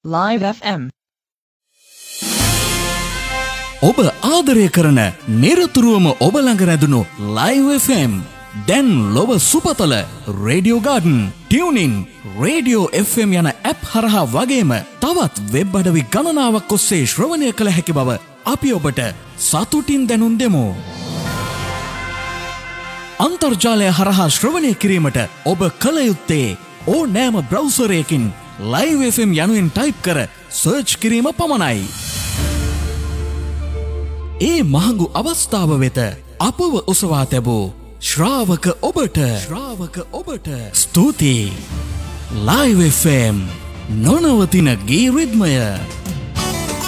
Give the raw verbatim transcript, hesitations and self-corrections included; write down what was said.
Live F M. ඔබ ආදරය කරන නිරතුරුවම ඔබ ළඟ රැඳුණු Live එෆ් එම් දැන් ලොව සුපතල Radio Garden, TuneIn, Radio F M යන ඇප් හරහා වගේම තවත් වෙබ් අඩවි ගණනාවක් ඔස්සේ ශ්‍රවණය කළ හැකි බව අපි ඔබට සතුටින් දැනුම් දෙමු. අන්තර්ජාලය හරහා ශ්‍රවණය කිරීමට ඔබ කළ යුත්තේ ඕනෑම බ්‍රවුසරයකින් Live එෆ් එම් යනුවෙන් ටයිප් කර සර්ච් කිරීම පමණයි. ඒ මහඟු අවස්ථාව වෙත අපව ඔසවා තැබූ ශ්‍රාවක ඔබට ශ්‍රාවක ඔබට ස්තුතියි. Live එෆ් එම් නොනවතින ගී රිද්මය.